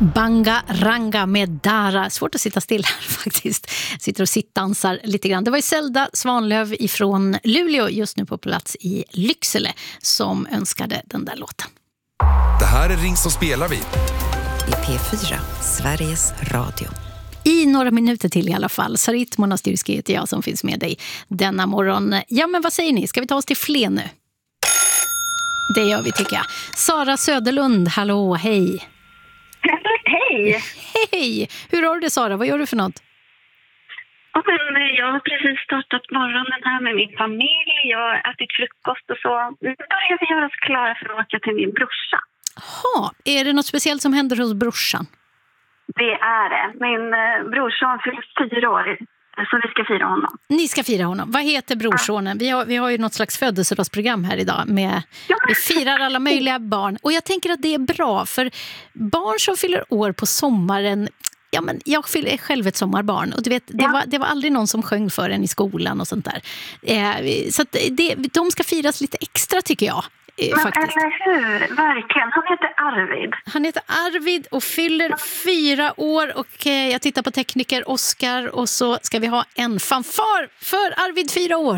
Banga Ranga med Dara. Svårt att sitta still här faktiskt. Sitter och sittdansar lite grann. Det var ju Zelda Svanlöv ifrån Luleå, just nu på plats i Lycksele, som önskade den där låten. Det här är Ring så spelar vi. I P4, Sveriges Radio. I några minuter till i alla fall. Sarit Monastyrski heter jag som finns med dig denna morgon. Ja, men vad säger ni? Ska vi ta oss till Flen nu? Det gör vi, tycker jag. Sara Söderlund, hallå, hej. Hej! Hej! Hur har du det, Sara? Vad gör du för något? Ja, men jag har precis startat morgonen här med min familj. Jag har ätit frukost och så. Nu börjar vi göra oss klara för att åka till min brorsa. Jaha, är det något speciellt som händer hos brorsan? Det är det. Min brorson fyller 4 år, så vi ska fira honom. Ni ska fira honom. Vad heter brorsonen? Vi har ju något slags födelsedagsprogram här idag. Vi firar alla möjliga barn. Och jag tänker att det är bra, för barn som fyller år på sommaren... Ja, men jag är själv ett sommarbarn. Och du vet, det var aldrig någon som sjöng för en i skolan och sånt där. Så att de ska firas lite extra, tycker jag. Men faktiskt. Eller hur? Verkligen. Han heter Arvid. Han heter Arvid och fyller 4 år. Och jag tittar på tekniker Oskar. Och så ska vi ha en fanfar för Arvid 4 år.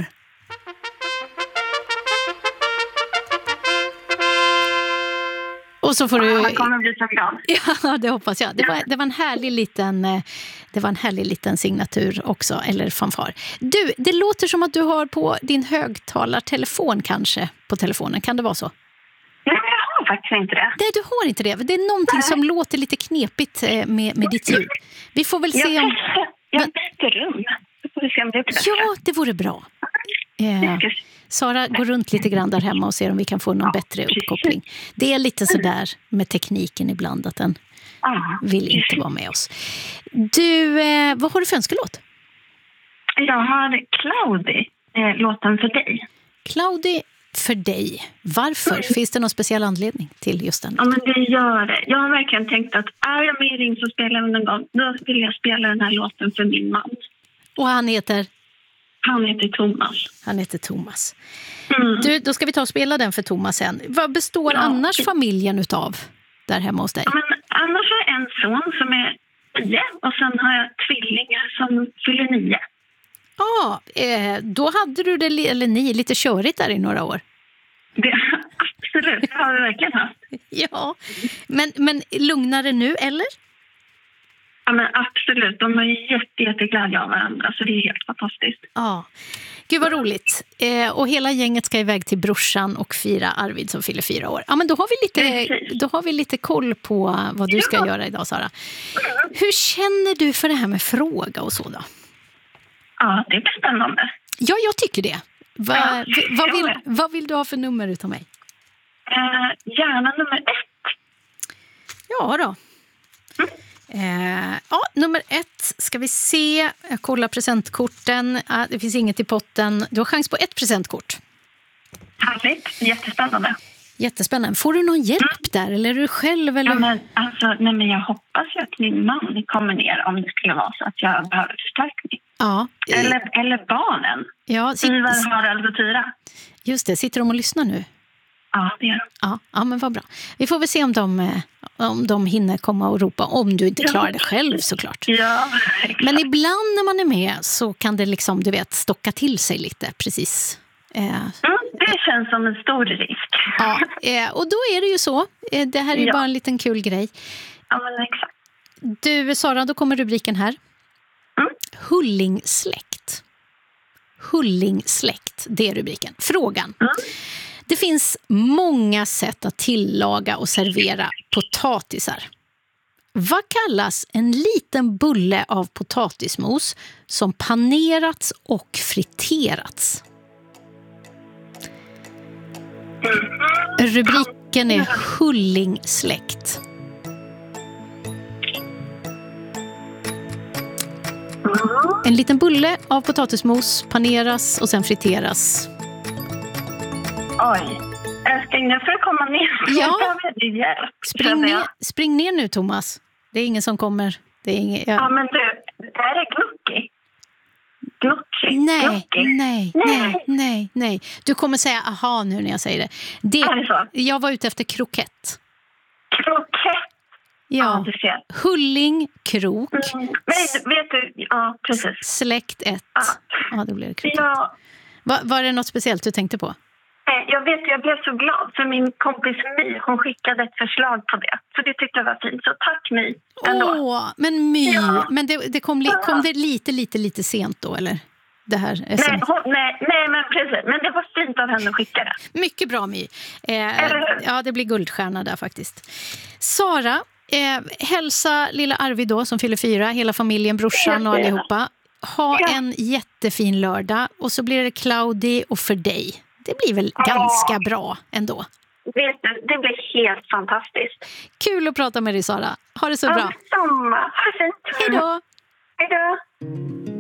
Och så får du... Han kommer bli så glad. Ja, det hoppas jag. Det var en härlig liten signatur också, eller fanfar. Du, det låter som att du har på din högtalartelefon kanske på telefonen. Kan det vara så? Nej, jag har faktiskt inte det. Nej, du har inte det. Det är någonting som låter lite knepigt med ditt ljud. Vi får väl se om... Jag byter rum. Vi får se om det är bättre. Ja, det vore bra. Sara går runt lite grann där hemma och ser om vi kan få någon bättre uppkoppling. Det är lite sådär med tekniken ibland att den vill inte vara med oss. Du, vad har du för önskelåt? Jag har Cloudy, låten för dig. Cloudy för dig. Varför? Finns det någon speciell anledning till just den? Ja, men det gör det. Jag har verkligen tänkt att är jag med i Ring så spelar jag någon gång, då vill jag spela den här låten för min man. Och han heter? Han heter Thomas. Han heter Thomas. Du, då ska vi ta och spela den för Thomas sen. Vad består annars familjen utav där hemma hos dig? Ja, men annars har jag en son som är 9 och sen har jag tvillingar som fyller 9. Ja, då hade du det, eller ni, lite körigt där i några år. Absolut, det har vi verkligen haft. Ja, men lugnare nu, eller? Ja, men absolut. De är jätteglädjade av varandra, så det är helt fantastiskt. Ja, gud vad roligt. Och hela gänget ska iväg till brorsan och fira Arvid som fyller 4 år. Ja, men då har vi lite koll på vad du ska göra idag, Sara. Hur känner du för det här med fråga och så då? Ja, det är spännande. Ja, jag tycker det. Vad vill du ha för nummer utav mig? Gärna nummer 1. Ja då. Nummer 1 ska vi se. Jag kollar presentkorten. Det finns inget i potten. Du har chans på 1 presentkort. Härligt, jättespännande. Jättespännande. Får du någon hjälp där, eller är du själv? Eller? Ja, men jag hoppas ju att min man kommer ner om det skulle vara så att jag behöver förstärkning. Ja. Eller barnen. Ja, Ivar, Harald och Tyra. Just det, sitter de och lyssnar nu? Ja, det gör de. Ja, men vad bra. Vi får väl se om de hinner komma och ropa. Om du inte klarar det själv, såklart. Ja, exakt. Men ibland när man är med så kan det liksom, du vet, stocka till sig lite, precis. Det känns som en stor risk. Ja, och då är det ju så. Det här är ju bara en liten kul grej. Ja, men exakt. Du, Sara, då kommer rubriken här. Hullingsläkt. Hullingsläkt, det är rubriken. Frågan. Det finns många sätt att tillaga och servera potatisar. Vad kallas en liten bulle av potatismos som panerats och friterats? Rubriken är Hullingsläkt. En liten bulle av potatismos paneras och sen friteras. Oj, älskling, nu får du komma ner. Ja, spring ner nu, Thomas. Det är ingen som kommer. Det är ingen, Ja, men du, det här är Gnocchi. Nej. Du kommer säga aha nu när jag säger det. Är det så? Jag var ute efter krokett. Krokett? Ja, du ser. Hulling, krok. Vet du, ja, precis. Släkt 1. Ja, då blir det krok. Ja. Var det något speciellt du tänkte på? Jag blev så glad för min kompis My, hon skickade ett förslag på det. Så det tyckte jag var fint. Så tack My ändå. Men My, ja. Men det kom det lite sent då, eller? Det här nej, men precis. Men det var fint av henne att skicka det. Mycket bra, My. Ja, det blir guldstjärna där faktiskt. Sara, hälsa lilla Arvid då som fyller 4, hela familjen, brorsan och allihopa. Ha en jättefin lördag och så blir det Claudi och för dig. Det blir väl ganska bra ändå. Det blir helt fantastiskt. Kul att prata med dig, Sara. Ha det så bra. Samma. Ha det fint. Hej då. Hej då.